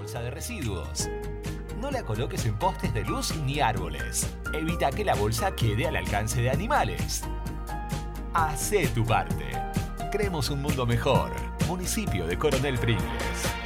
bolsa de residuos. No la coloques en postes de luz ni árboles. Evita que la bolsa quede al alcance de animales. Hacé tu parte. Creemos un mundo mejor. Municipio de Coronel Pringles.